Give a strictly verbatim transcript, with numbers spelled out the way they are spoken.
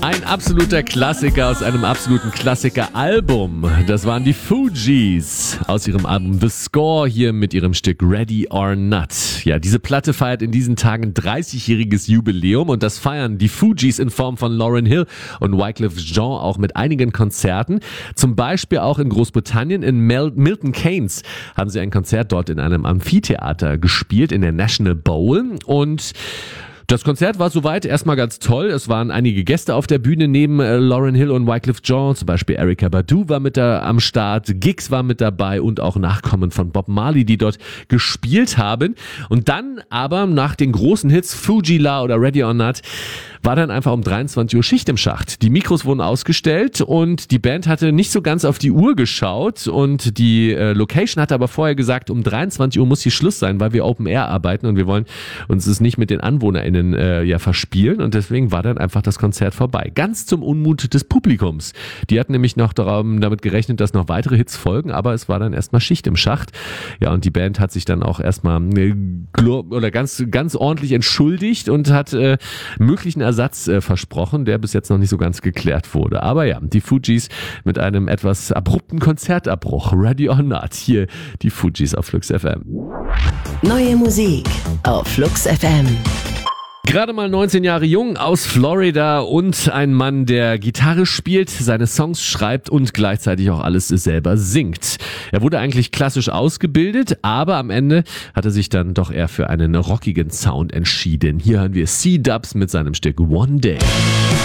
Ein absoluter Klassiker aus einem absoluten Klassiker-Album. Das waren die Fugees aus ihrem Album The Score hier mit ihrem Stück Ready or Not. Ja, diese Platte feiert in diesen Tagen dreißigjähriges Jubiläum und das feiern die Fugees in Form von Lauryn Hill und Wyclef Jean auch mit einigen Konzerten. Zum Beispiel auch in Großbritannien in Mel- Milton Keynes haben sie ein Konzert dort in einem Amphitheater gespielt, in der National Bowl, und das Konzert war soweit erstmal ganz toll. Es waren einige Gäste auf der Bühne neben äh, Lauryn Hill und Wyclef Jean. Zum Beispiel Erykah Badu war mit da am Start, Giggs war mit dabei und auch Nachkommen von Bob Marley, die dort gespielt haben. Und dann aber nach den großen Hits Fu-Gee-La oder Ready or Not war dann einfach um dreiundzwanzig Uhr Schicht im Schacht. Die Mikros wurden ausgestellt und die Band hatte nicht so ganz auf die Uhr geschaut und die äh, Location hatte aber vorher gesagt, um dreiundzwanzig Uhr muss hier Schluss sein, weil wir Open Air arbeiten und wir wollen uns es nicht mit den AnwohnerInnen äh, ja verspielen, und deswegen war dann einfach das Konzert vorbei. Ganz zum Unmut des Publikums. Die hatten nämlich noch darum, damit gerechnet, dass noch weitere Hits folgen, aber es war dann erstmal Schicht im Schacht. Ja, und die Band hat sich dann auch erstmal äh, oder ganz, ganz ordentlich entschuldigt und hat äh, möglichen Ersatz äh, versprochen, der bis jetzt noch nicht so ganz geklärt wurde. Aber ja, die Fugees mit einem etwas abrupten Konzertabbruch. Ready or Not. Hier die Fugees auf Flux F M. Neue Musik auf Flux F M. Gerade mal neunzehn Jahre jung, aus Florida und ein Mann, der Gitarre spielt, seine Songs schreibt und gleichzeitig auch alles selber singt. Er wurde eigentlich klassisch ausgebildet, aber am Ende hat er sich dann doch eher für einen rockigen Sound entschieden. Hier hören wir C-Dubs mit seinem Stück One Day.